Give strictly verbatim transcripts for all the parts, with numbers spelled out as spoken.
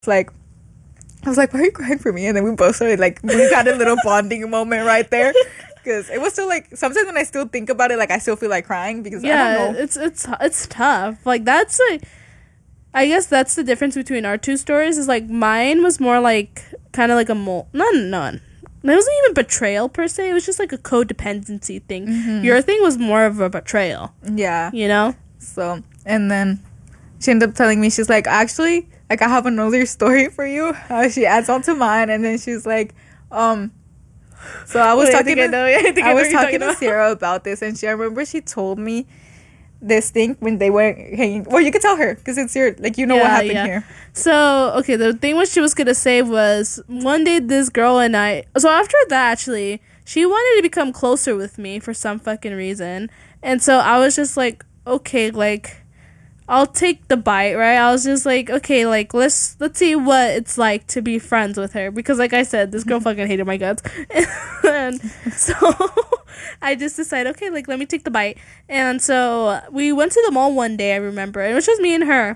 like, I was like, why are you crying for me? And then we both started, like, we had a little bonding moment right there. Because it was still, like, sometimes when I still think about it, like, I still feel like crying. Because yeah, I don't know. it's, it's, it's tough. Like, that's, like, I guess that's the difference between our two stories. Is, like, mine was more, like, kind of like a mole. None, none. It wasn't even betrayal, per se. It was just, like, a codependency thing. Mm-hmm. Your thing was more of a betrayal. Yeah. You know? So, and then she ended up telling me, she's like, actually, like, I have another story for you. Uh, she adds on to mine, and then she's like, um, so I was Wait, talking I, to, know, I, I was talking, talking to about. Sarah about this, and she, I remember she told me this thing when they were hanging. Well, you could tell her, because it's your, like, you know yeah, what happened yeah. here. So, okay, the thing what she was going to say was, one day this girl and I, so after that, actually, she wanted to become closer with me for some fucking reason, and so I was just like, okay, like, I'll take the bite, right? I was just like, okay, like, let's let's see what it's like to be friends with her. Because, like I said, this girl fucking hated my guts. And so I just decided, okay, like, let me take the bite. And so we went to the mall one day, I remember. And it was just me and her.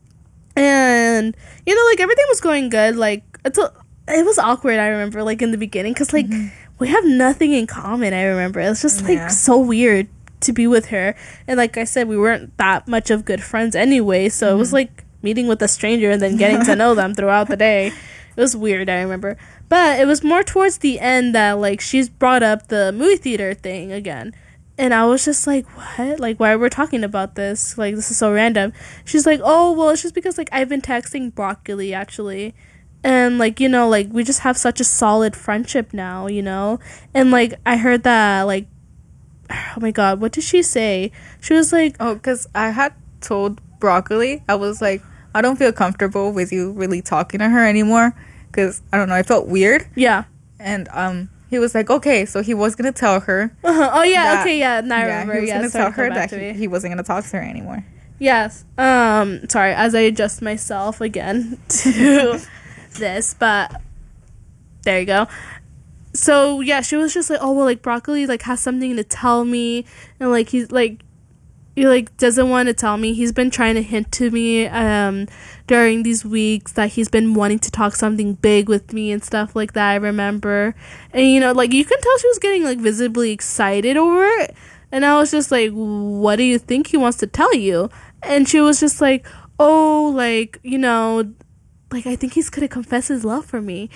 And, you know, like, everything was going good. Like, it's a, it was awkward, I remember, like, in the beginning. Because, like, mm-hmm. we have nothing in common, I remember. It was just, like, yeah. so weird to be with her. And like I said, we weren't that much of good friends anyway, so mm-hmm. it was like meeting with a stranger and then getting to know them throughout the day. It was weird, I remember. But it was more towards the end that like she's brought up the movie theater thing again, and I was just like, what? Like, why are we talking about this? Like, this is so random. She's like, oh, well, it's just because like I've been texting Broccoli actually, and like, you know, like we just have such a solid friendship now, you know. And like I heard that like, oh my god, what did she say? She was like, oh, because I had told Broccoli, I was like, I don't feel comfortable with you really talking to her anymore, because I don't know, I felt weird. Yeah. And um he was like, okay, so he was gonna tell her uh-huh. oh yeah that, okay yeah now I yeah, remember he was yeah, gonna tell her that he, he wasn't gonna talk to her anymore. Yes. Um sorry, as I adjust myself again to this, but there you go. So yeah, she was just like, oh well, like Broccoli like has something to tell me, and like he's like he like doesn't want to tell me. He's been trying to hint to me um during these weeks that he's been wanting to talk something big with me and stuff like that, I remember. And you know, like you can tell she was getting like visibly excited over it, and I was just like, what do you think he wants to tell you? And she was just like, oh, like, you know, like I think he's gonna confess his love for me.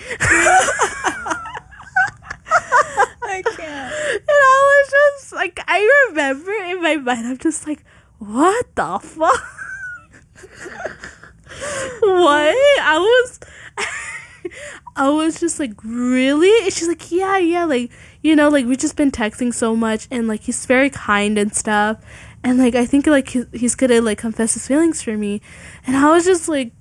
I can't. And I was just like, I remember in my mind, I'm just like, what the fuck? What? I was, I was just like, really? And she's like, yeah, yeah, like, you know, like we've just been texting so much, and like he's very kind and stuff, and like I think like he, he's gonna like confess his feelings for me, and I was just like,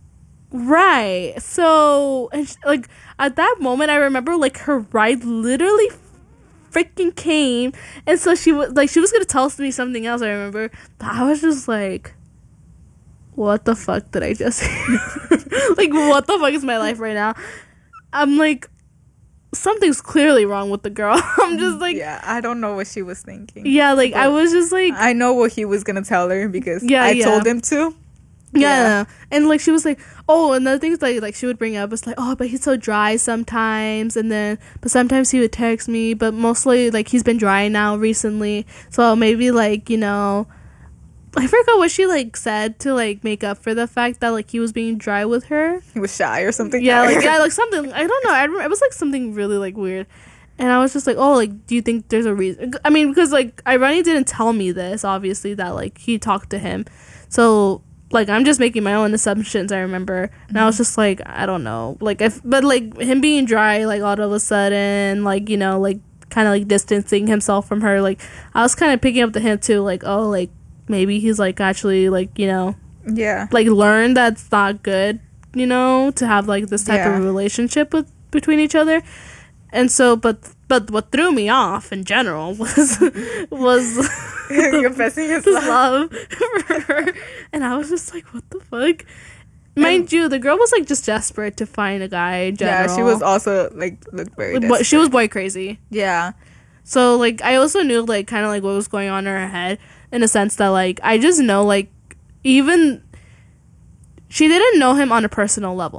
right. So, and she, like at that moment, I remember like her ride literally freaking came, and so she was like, she was gonna tell me something else, I remember, but I was just like, what the fuck did I just like, what the fuck is my life right now? I'm like, something's clearly wrong with the girl. I'm just like, yeah, I don't know what she was thinking. Yeah, like I was just like, I know what he was gonna tell her because yeah, I yeah. told him to. Yeah. yeah, and like she was like, oh, another thing is like like she would bring up was like, oh, but he's so dry sometimes, and then but sometimes he would text me, but mostly like he's been dry now recently, so maybe like, you know, I forgot what she like said to like make up for the fact that like he was being dry with her. He was shy or something. Yeah, like yeah, like something, I don't know. I remember, it was like something really like weird, and I was just like, oh, like do you think there's a reason? I mean, because like Irani didn't tell me this, obviously, that like he talked to him, so. Like, I'm just making my own assumptions, I remember. And mm-hmm. I was just like, I don't know. Like, if, but, like, him being dry, like, all of a sudden, like, you know, like, kind of, like, distancing himself from her. Like, I was kind of picking up the hint, too. Like, oh, like, maybe he's, like, actually, like, you know. Yeah. Like, learned that's not good, you know, to have, like, this type yeah. of relationship with between each other. And so, but but what threw me off in general was was confessing his love. love for her, and I was just like, what the fuck? Mind and, you, the girl was like just desperate to find a guy. In general. Yeah, she was also like looked very desperate. She was boy crazy. Yeah. So like, I also knew like kind of like what was going on in her head, in a sense that like I just know like even she didn't know him on a personal level.